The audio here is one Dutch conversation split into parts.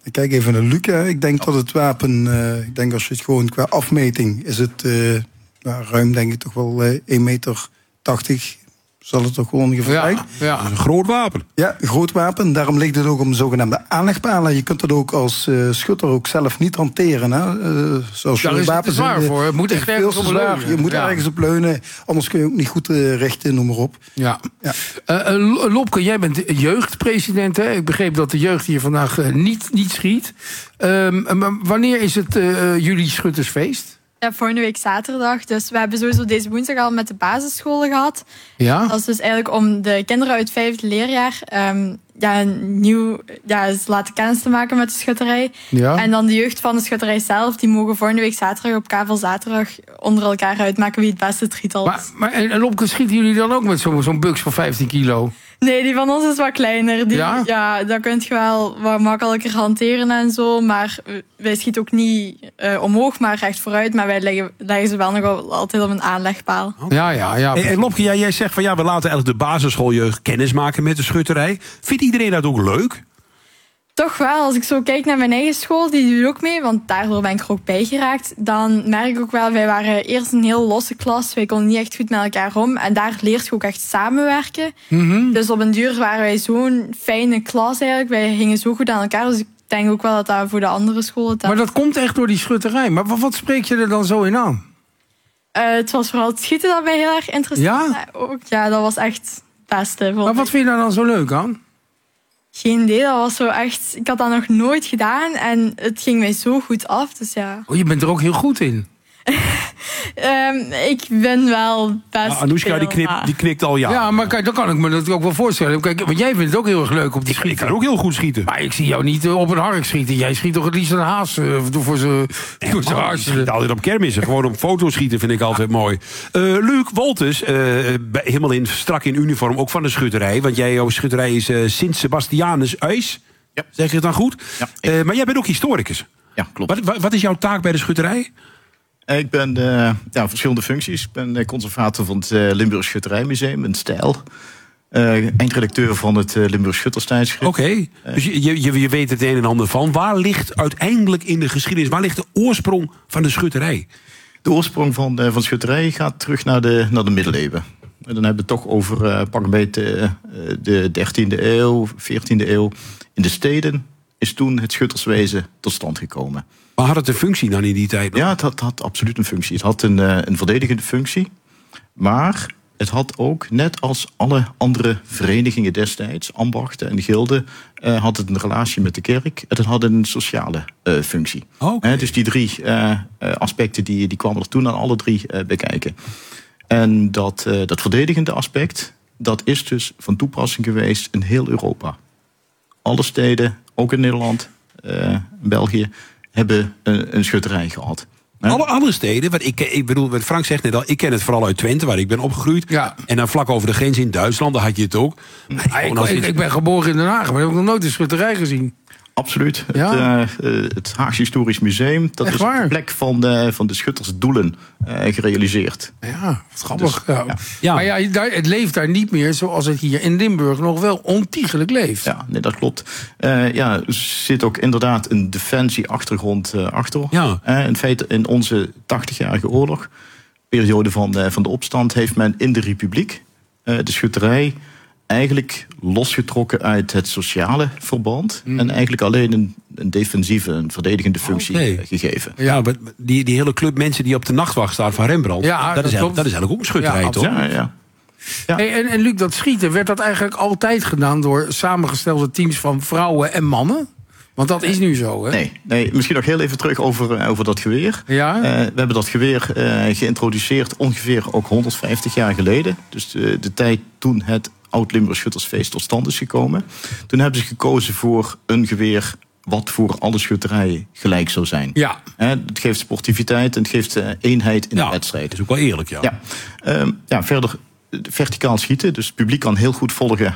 Ik kijk even naar Luc. Hè. Ik denk dat het wapen, ik denk als je het gewoon qua afmeting, is het ruim denk ik toch wel 1,80 meter. Zal het toch gewoon ongeveer zijn? Ja. Dat is een groot wapen. Ja, een groot wapen. Daarom ligt het ook om zogenaamde aanlegpalen. Je kunt het ook als schutter ook zelf niet hanteren. Hè. Zoals Daar is het te zwaar voor. Het moet echt ergens op leunen. Je moet ergens op leunen. Anders kun je ook niet goed richten, noem maar op. Ja. Lopke, jij bent jeugdpresident. Hè? Ik begreep dat de jeugd hier vandaag niet schiet. Maar wanneer is het jullie schuttersfeest? Ja, volgende week zaterdag. Dus we hebben sowieso deze woensdag al met de basisscholen gehad. Ja? Dat is dus eigenlijk om de kinderen uit het 5e leerjaar laten kennis te maken met de schutterij. Ja. En dan de jeugd van de schutterij zelf, die mogen volgende week zaterdag op Kavel Zaterdag onder elkaar uitmaken wie het beste drietal is. Maar en Lopke, schieten jullie dan ook met zo'n buks van 15 kilo? Nee, die van ons is wat kleiner. Ja, dat kun je wel wat makkelijker hanteren en zo. Maar wij schieten ook niet omhoog, maar recht vooruit. Maar wij leggen ze wel nog altijd op een aanlegpaal. Ja. En Lopke, jij zegt van we laten eigenlijk de basisschooljeugd kennis maken met de schutterij. Vindt iedereen dat ook leuk? Toch wel, als ik zo kijk naar mijn eigen school, die doet ook mee, want daardoor ben ik er ook bij geraakt. Dan merk ik ook wel, wij waren eerst een heel losse klas, wij konden niet echt goed met elkaar om. En daar leert je ook echt samenwerken. Mm-hmm. Dus op een duur waren wij zo'n fijne klas eigenlijk, wij hingen zo goed aan elkaar. Dus ik denk ook wel dat dat voor de andere scholen... Maar dat komt echt door die schutterij. Maar wat spreek je er dan zo in aan? Het was vooral het schieten dat mij heel erg interesseerde. Ja, dat was echt het beste. Maar wat vind je daar dan zo leuk aan? Geen idee, dat was zo echt... Ik had dat nog nooit gedaan en het ging mij zo goed af, dus ja. Oh, je bent er ook heel goed in? Ik ben wel best Anoushka, die knikt al ja. Ja, maar kijk, dan kan ik me dat ook wel voorstellen. Kijk, want jij vindt het ook heel erg leuk om te schieten. Ik kan ook heel goed schieten. Maar ik zie jou niet op een hark schieten. Jij schiet toch het liefst een haas voor zijn harsje. Ik altijd op kermissen. Gewoon op foto's schieten vind ik altijd mooi. Luc Wolters, helemaal strak in uniform, ook van de schutterij. Want jouw schutterij is Sint-Sebastianus Uys. Ja. Zeg je het dan goed? Ja, maar jij bent ook historicus. Ja, klopt. Wat is jouw taak bij de schutterij? Ik ben verschillende functies. Ik ben conservator van het Limburg Schutterijmuseum in Stijl. Eindredacteur van het Limburg Schutterstijdschrift. Oké, dus je weet het een en ander van. Waar ligt uiteindelijk in de geschiedenis, waar ligt de oorsprong van de schutterij? De oorsprong van schutterij gaat terug naar de middeleeuwen. En dan hebben we het toch over pak een beetje de 13e eeuw, 14e eeuw. In de steden is toen het schutterswezen tot stand gekomen. Maar had het een functie dan in die tijd? Ja, het had absoluut een functie. Het had een verdedigende functie. Maar het had ook, net als alle andere verenigingen destijds, ambachten en gilden, had het een relatie met de kerk. Het had een sociale functie. Okay. Dus die drie aspecten die kwamen er toen aan alle drie bekijken. En dat verdedigende aspect, dat is dus van toepassing geweest in heel Europa. Alle steden, ook in Nederland, België, hebben een schutterij gehad. Alle steden, want ik bedoel, wat Frank zegt net al, ik ken het vooral uit Twente, waar ik ben opgegroeid. Ja. En dan vlak over de grens in Duitsland, daar had je het ook. Ik ben geboren in Den Haag, maar ik heb nog nooit een schutterij gezien. Absoluut. Het Haags Historisch Museum, dat is op de plek van de schuttersdoelen gerealiseerd. Ja, wat grappig. Dus, ja. Maar het leeft daar niet meer zoals het hier in Limburg nog wel ontiegelijk leeft. Ja, nee, dat klopt. Er zit ook inderdaad een defensieachtergrond achter. Ja. In feite, in onze 80-jarige oorlog, periode van de opstand, heeft men in de Republiek de schutterij eigenlijk losgetrokken uit het sociale verband. En eigenlijk alleen een defensieve, een verdedigende functie gegeven. Ja, maar die hele club mensen die op de nachtwacht staan van Rembrandt, dat is eigenlijk ook een schutterij, toch? Ja. Hey, en Luc, dat schieten, werd dat eigenlijk altijd gedaan door samengestelde teams van vrouwen en mannen? Want dat is nu zo, hè? Nee, misschien nog heel even terug over dat geweer. Ja? We hebben dat geweer geïntroduceerd ongeveer ook 150 jaar geleden. Dus de tijd toen het Oud-Limburg Schuttersfeest tot stand is gekomen. Toen hebben ze gekozen voor een geweer wat voor alle schutterijen gelijk zou zijn. Ja. Het geeft sportiviteit en het geeft eenheid in de wedstrijd. Dat is ook wel eerlijk, verder verticaal schieten. Dus het publiek kan heel goed volgen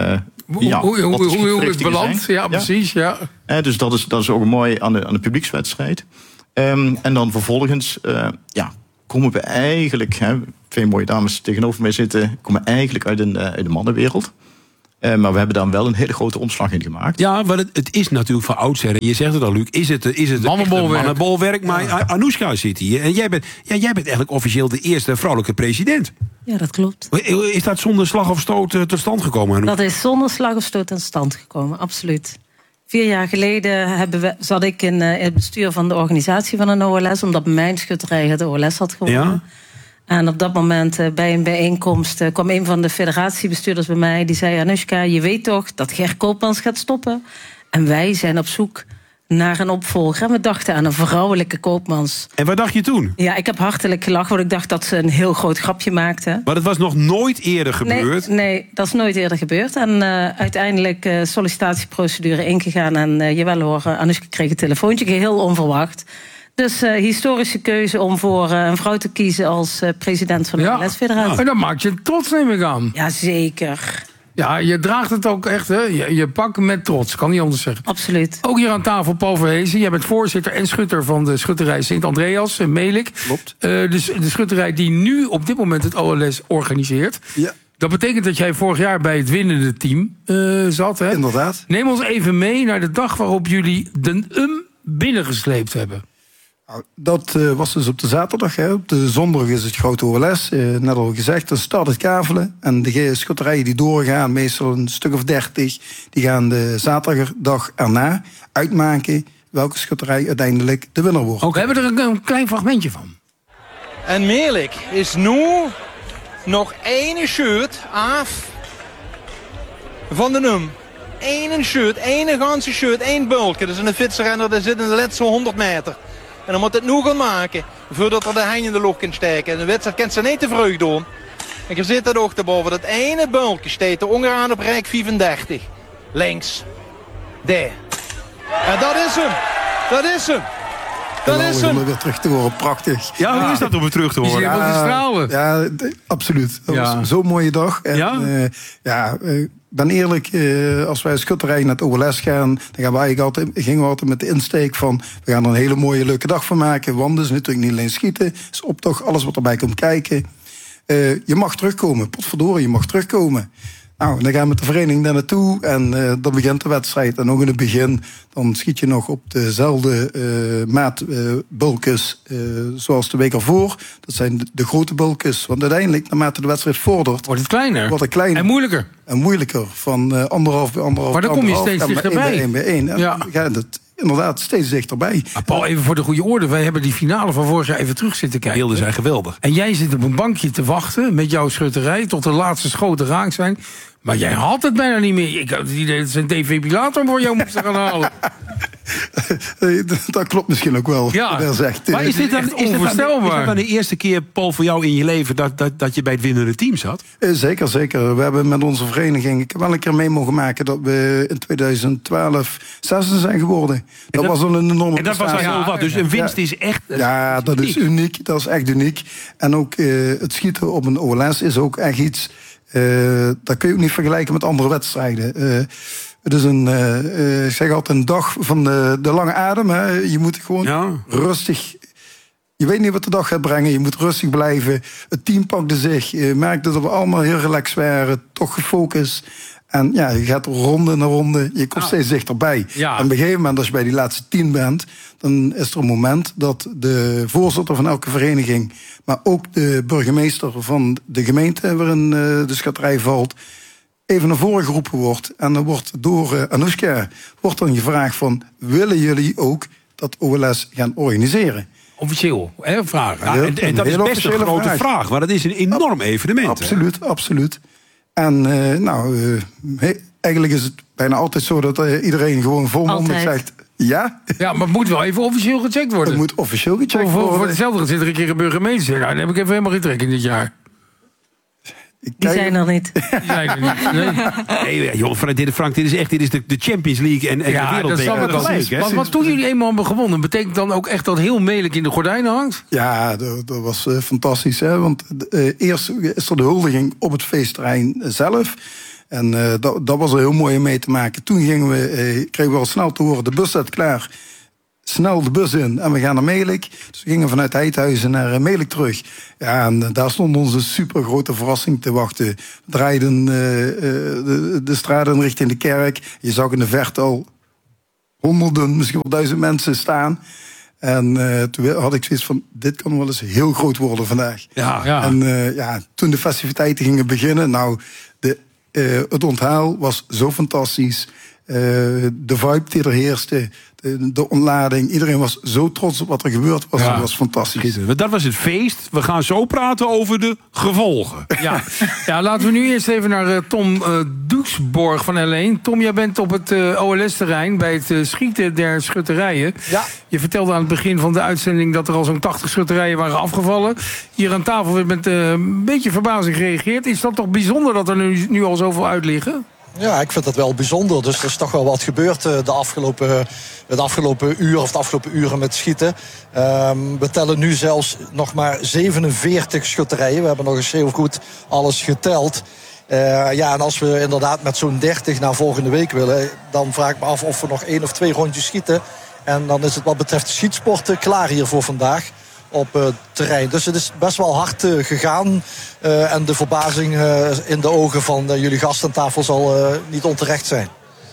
hoe het belandt. Ja, precies. Ja. Dus dat is ook mooi aan de publiekswedstrijd. En dan vervolgens komen we eigenlijk, twee mooie dames tegenover mij zitten, komen eigenlijk uit de mannenwereld. Maar we hebben dan wel een hele grote omslag in gemaakt. Ja, maar het is natuurlijk van oudsher. Je zegt het al, Luc. Is het mannenbolwerk? Maar Anoushka zit hier. En jij bent eigenlijk officieel de eerste vrouwelijke president. Ja, dat klopt. Is dat zonder slag of stoot tot stand gekomen? Dat is zonder slag of stoot tot stand gekomen, absoluut. 4 jaar geleden zat ik in het bestuur van de organisatie van een OLS... omdat mijn schutterij het OLS had gewonnen. Ja. En op dat moment bij een bijeenkomst kwam een van de federatiebestuurders bij mij. Die zei, Anoushka, je weet toch dat Ger Koopmans gaat stoppen? En wij zijn op zoek naar een opvolger. En we dachten aan een vrouwelijke Koopmans. En wat dacht je toen? Ja, ik heb hartelijk gelachen, want ik dacht dat ze een heel groot grapje maakte. Maar dat was nog nooit eerder gebeurd? Nee, dat is nooit eerder gebeurd. En uiteindelijk sollicitatieprocedure ingegaan. En jawel hoor, Anoushka kreeg een telefoontje, geheel onverwacht. Dus historische keuze om voor een vrouw te kiezen als president van de OLS-federatie. Ja, en dan maak je het trots, neem ik aan. Ja, zeker. Ja, je draagt het ook echt, hè? Je pakt met trots, kan niet anders zeggen. Absoluut. Ook hier aan tafel Paul Verhezen. Jij bent voorzitter en schutter van de schutterij Sint-Andreas in Melik. Klopt. Dus de schutterij die nu op dit moment het OLS organiseert. Ja. Dat betekent dat jij vorig jaar bij het winnende team zat. Hè? Inderdaad. Neem ons even mee naar de dag waarop jullie de binnengesleept hebben. Nou, dat was dus op de zaterdag. Hè. Op de zondag is het grote OLS. Net al gezegd, dan start het kavelen. En de schutterijen die doorgaan, meestal een stuk of 30... die gaan de zaterdag erna uitmaken welke schutterij uiteindelijk de winnaar wordt. Ook hebben we er een klein fragmentje van. En Melik is nu nog 1 shirt af van de num. 1 shirt, 1 ganse shirt, 1 bulkje. Dus een fietsrenner dat zit in de laatste 100 meter. En dan moet het nu gaan maken voordat er de hein in de lucht kan steken. En de wedstrijd kan ze niet te vroeg doen. En je ziet dat ook erboven. Dat ene bulkje staat er onderaan op rijk 35. Links. Daar. En dat is hem. Dat is hem. Dat is hem. Om weer terug te horen, prachtig. Ja, hoe is dat om weer terug te horen? Je ziet te stralen. Ja, absoluut. Dat was zo'n mooie dag. En, ik ben eerlijk, als wij schutterij naar het OLS gaan, dan gingen we altijd met de insteek van, we gaan er een hele mooie leuke dag van maken. Want het is natuurlijk niet alleen schieten, het is optocht, alles wat erbij komt kijken. Je mag terugkomen, potverdorie, je mag terugkomen. Nou, dan gaan we met de vereniging daar naartoe en dan begint de wedstrijd. En nog in het begin, dan schiet je nog op dezelfde maatbulkes zoals de week ervoor. Dat zijn de grote bulkes. Want uiteindelijk, naarmate de wedstrijd vordert, wordt het kleiner. Wordt het kleiner. En moeilijker. En moeilijker. Van 1,5 bij 1,5. Maar dan kom je steeds dichterbij. 1 bij 1. Ja, dat inderdaad steeds dichterbij. Maar Paul, even voor de goede orde. Wij hebben die finale van vorig jaar even terug zitten kijken. Beelden zijn geweldig. En jij zit op een bankje te wachten met jouw schutterij tot de laatste schoten raak zijn. Maar jij had het bijna niet meer. Ik had het idee dat ze een defibrillator voor jou moesten gaan halen. Dat klopt misschien ook wel. Ja. Maar is dit dan onvoorstelbaar? Is dat dan de eerste keer, Paul, voor jou in je leven dat je bij het winnende team zat? Zeker, zeker. We hebben met onze vereniging, ik heb wel een keer mee mogen maken dat we in 2012 zesde zijn geworden. Dat was al een enorme En dat was al heel wat. Dus een winst is echt. Ja, dat is uniek. Dat is echt uniek. En ook het schieten op een OLS is ook echt iets. Dat kun je ook niet vergelijken met andere wedstrijden. Het is ik zeg altijd een dag van de lange adem. Hè. Je moet gewoon rustig. Je weet niet wat de dag gaat brengen. Je moet rustig blijven. Het team pakte zich. Je merkte dat we allemaal heel relaxed waren. Toch gefocust. En ja, je gaat ronde na ronde. Je komt steeds dichterbij. Ja. En op een gegeven moment, als je bij die laatste 10 bent, dan is er een moment dat de voorzitter van elke vereniging, maar ook de burgemeester van de gemeente waarin de schutterij valt, even naar voren geroepen wordt. En dan wordt door Anoushka wordt dan gevraagd van, willen jullie ook dat OLS gaan organiseren? Officieel, hè, vragen. Ja, en dat is best een grote vraag, maar dat is een enorm evenement. Absoluut, absoluut. En eigenlijk is het bijna altijd zo dat iedereen gewoon volmondig zegt ja. Ja, maar het moet wel even officieel gecheckt worden. Het moet officieel gecheckt worden. Voor hetzelfde zit er een keer een burgemeester. Nou, dan heb ik even helemaal geen trek in dit jaar. Die zijn er niet. Nee, joh, Frank, dit is de Champions League en de wereldbeker. Maar wat toen jullie eenmaal hebben gewonnen, betekent dan ook echt dat heel Melik in de gordijnen hangt? Ja, dat was fantastisch. Hè? Want eerst is er de huldiging op het feestterrein zelf. En dat was er heel mooi om mee te maken. Toen kregen we al snel te horen, de bus staat klaar. snel de bus in en we gaan naar Melick. Dus we gingen vanuit Heidhuizen naar Melick terug. Ja, en daar stond onze super grote verrassing te wachten. We draaiden de straten richting de kerk. Je zag in de verte al honderden, misschien wel 1000 mensen staan. En toen had ik zoiets van, dit kan wel eens heel groot worden vandaag. Ja. En toen de festiviteiten gingen beginnen, nou, het onthaal was zo fantastisch. De vibe die er heerste, de ontlading. Iedereen was zo trots op wat er gebeurd was. Dat was fantastisch. Dat was het feest. We gaan zo praten over de gevolgen. Ja, laten we nu eerst even naar Tom Doesborg van L1. Tom, jij bent op het OLS-terrein bij het schieten der schutterijen. Ja. Je vertelde aan het begin van de uitzending dat er al zo'n 80 schutterijen waren afgevallen. Hier aan tafel werd met een beetje verbazing gereageerd. Is dat toch bijzonder dat er nu al zoveel uit liggen? Ja, ik vind dat wel bijzonder. Dus er is toch wel wat gebeurd het afgelopen uur of de afgelopen uren met schieten. We tellen nu zelfs nog maar 47 schutterijen. We hebben nog eens heel goed alles geteld. En als we inderdaad met zo'n 30 naar volgende week willen, dan vraag ik me af of we nog 1 of 2 rondjes schieten. En dan is het wat betreft de schietsporten klaar hier voor vandaag op het terrein. Dus het is best wel hard gegaan. En de verbazing in de ogen van jullie gast aan tafel zal niet onterecht zijn.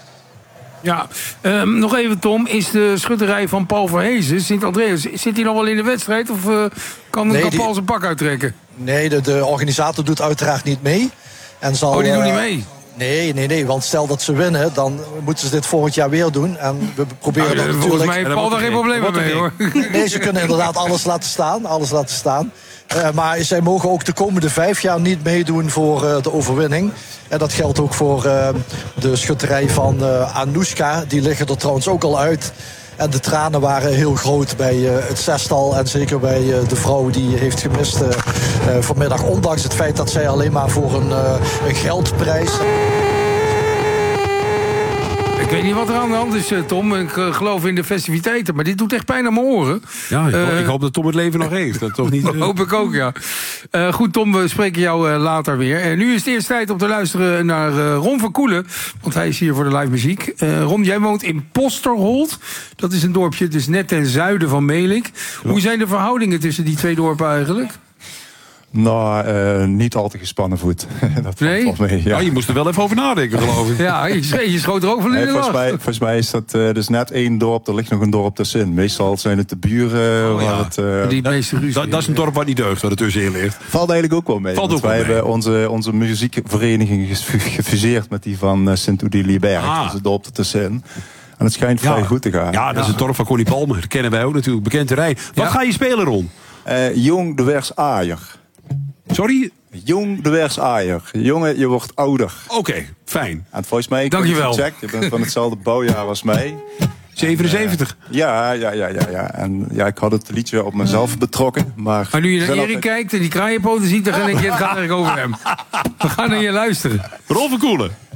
Ja, nog even Tom. Is de schutterij van Paul Verhezen, Sint-Andreas, zit hij nog wel in de wedstrijd? Of kan Paul zijn pak uittrekken? Nee, de organisator doet uiteraard niet mee. En zal, die doen niet mee? Nee, want stel dat ze winnen, dan moeten ze dit volgend jaar weer doen. En we proberen dat natuurlijk... Volgens mij heeft Paul daar geen probleem mee, hoor. Nee, ze kunnen inderdaad alles laten staan. Maar zij mogen ook de komende 5 jaar niet meedoen voor de overwinning. En dat geldt ook voor de schutterij van Anoushka. Die liggen er trouwens ook al uit. En de tranen waren heel groot bij het zestal. En zeker bij de vrouw die heeft gemist vanmiddag. Ondanks het feit dat zij alleen maar voor een geldprijs... Ik weet niet wat er aan de hand is, Tom. Ik geloof in de festiviteiten, maar dit doet echt pijn aan mijn oren. Ja, ik hoop dat Tom het leven nog heeft. Dat toch niet, Dat hoop ik ook, ja. Goed, Tom, we spreken jou later weer. Nu is het eerst tijd om te luisteren naar Ron van Koelen. Want hij is hier voor de live muziek. Ron, jij woont in Posterholt. Dat is een dorpje, dus net ten zuiden van Melick. Hoe zijn de verhoudingen tussen die 2 dorpen eigenlijk? Nou, niet al te gespannen voet. Dat valt mee, ja. Je moest er wel even over nadenken, geloof ik. Ja, je schoot er ook van in de lach. Volgens mij is dat dus net 1 dorp, er ligt nog een dorp tussenin. Meestal zijn het de buren waar het... Die meeste ruzie. Dat is een dorp waar niet deugt, waar het tussenin ligt. Valt eigenlijk ook wel mee. Wij hebben onze muziekvereniging gefuseerd met die van Sint-Oedilie-Berg. Dat is het dorp ertussenin. En het schijnt vrij goed te gaan. Ja, dat is het dorp van Connie Palmer. Dat kennen wij ook natuurlijk, bekend terrein. Wat ga je spelen, Ron? Jong de Wers Aaier. Sorry? Jong de Wers Aaier. Jongen, je wordt ouder. Oké, fijn. En volgens mij, dankjewel. Je bent van hetzelfde bouwjaar als mij. 77. Ja. En ja, ik had het liedje op mezelf betrokken. Maar nu je naar Erik kijkt en die kraaienpoten ziet, dan denk je, het gaat eigenlijk over hem. We gaan naar je luisteren. Ron van Koelen.